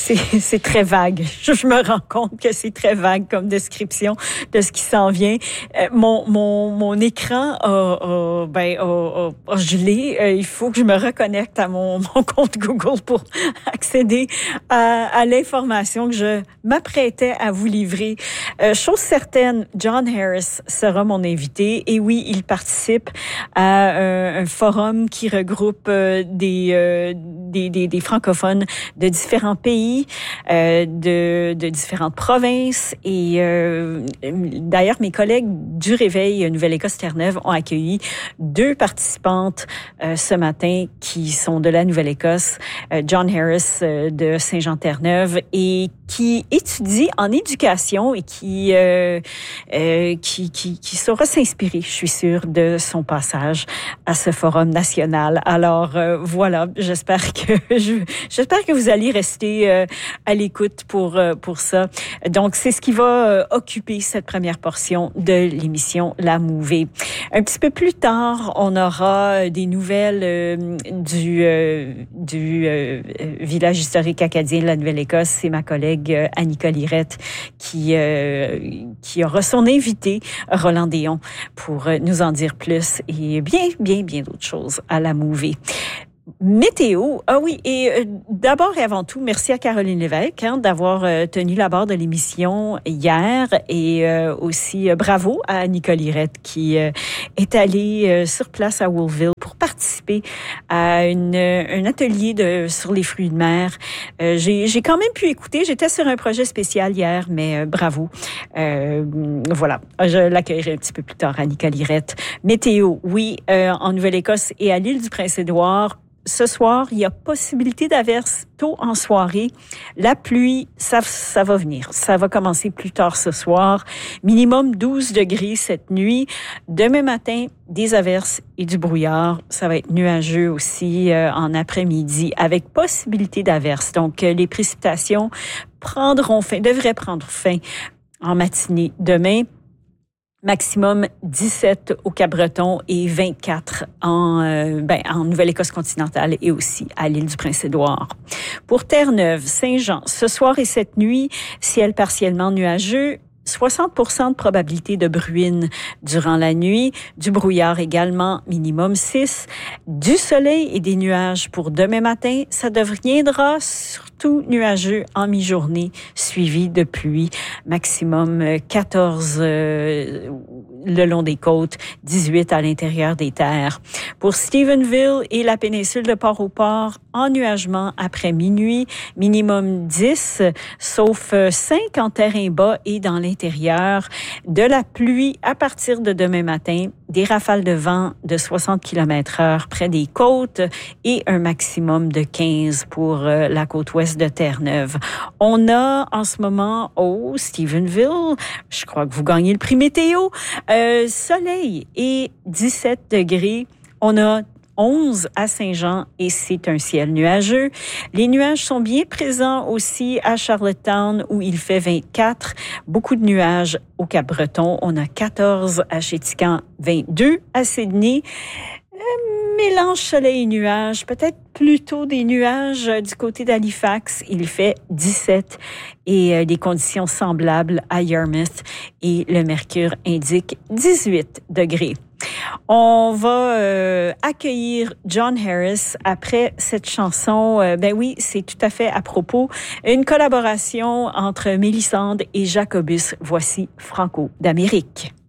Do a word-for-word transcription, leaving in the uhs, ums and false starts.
c'est, c'est très vague. Je, je me rends compte que c'est très vague comme description de ce qui s'en vient. Euh, mon, mon, mon écran a, a, ben, a, a, a gelé. Euh, il faut que je me reconnecte à mon, mon compte Google pour accéder à, à l'information que je m'apprêtais à vous livrer. Euh, chose certaine, John Harris sera mon invité. Et oui, il participe à un, un forum qui regroupe euh, des, euh, des, des, des francophones de différents pays, euh, de, de différentes provinces. Et euh, d'ailleurs, mes collègues du Réveil Nouvelle-Écosse-Terre-Neuve ont accueilli deux participantes euh, ce matin qui sont de la Nouvelle-Écosse. Euh, John Harris euh, de Saint-Jean-Terre-Neuve et qui étudie en éducation et qui, euh, euh, qui, qui, qui saura s'inspirer, je suis sûre, de son passage à ce forum national. Alors, euh, voilà, j'espère que je, j'espère que vous allez rester euh, à l'écoute pour, euh, pour ça. Donc, c'est ce qui va euh, occuper cette première portion de l'émission La Mouvée. Un petit peu plus tard, on aura des nouvelles euh, du, euh, du euh, village historique acadien de la Nouvelle-Écosse. C'est ma collègue Annika Lirette qui, euh, qui aura son invité, Roland Déon, pour nous en dire plus et bien, bien, bien d'autres choses à La Mouvée. Météo, ah oui, et euh, d'abord et avant tout, merci à Caroline Lévesque hein, d'avoir euh, tenu la barre de l'émission hier et euh, aussi euh, bravo à Nicole Lirette qui euh, est allée euh, sur place à Woolville pour participer à une, un atelier de, sur les fruits de mer. Euh, j'ai, j'ai quand même pu écouter, j'étais sur un projet spécial hier, mais euh, bravo. Euh, voilà, je l'accueillerai un petit peu plus tard à Nicole Lirette. Météo, oui, euh, en Nouvelle-Écosse et à l'île du Prince-Édouard, ce soir, il y a possibilité d'averses tôt en soirée. La pluie, ça, ça va venir. Ça va commencer plus tard ce soir. Minimum douze degrés cette nuit. Demain matin, des averses et du brouillard. Ça va être nuageux aussi euh, en après-midi avec possibilité d'averses. Donc, euh, les précipitations prendront fin, devraient prendre fin en matinée demain. Maximum dix-sept au Cap-Breton et vingt-quatre en, euh, ben, en Nouvelle-Écosse continentale et aussi à l'île du Prince-Édouard. Pour Terre-Neuve, Saint-Jean, ce soir et cette nuit, ciel partiellement nuageux. soixante pour cent de probabilité de bruine durant la nuit, du brouillard également, minimum six, du soleil et des nuages pour demain matin. Ça deviendra surtout nuageux en mi-journée, suivi de pluie, maximum quatorze euh, le long des côtes, dix-huit à l'intérieur des terres. Pour Stephenville et la péninsule de Port-au-Port, ennuagement après minuit, minimum dix, sauf cinq en terrain bas et dans l'intérieur. De la pluie à partir de demain matin, des rafales de vent de soixante kilomètres heure près des côtes et un maximum de quinze pour euh, la côte ouest de Terre-Neuve. On a en ce moment au Stephenville, je crois que vous gagnez le prix météo, euh, soleil et dix-sept degrés. On a onze à Saint-Jean et c'est un ciel nuageux. Les nuages sont bien présents aussi à Charlottetown où il fait vingt-quatre. Beaucoup de nuages au Cap-Breton. On a quatorze à Chéticamp, vingt-deux à Sydney. Un mélange soleil et nuages, peut-être plutôt des nuages du côté d'Halifax. Il fait dix-sept et euh, des conditions semblables à Yarmouth et le mercure indique dix-huit degrés. On va euh, accueillir John Harris après cette chanson. Euh, ben oui, c'est tout à fait à propos. Une collaboration entre Mélissande et Jacobus. Voici Franco d'Amérique.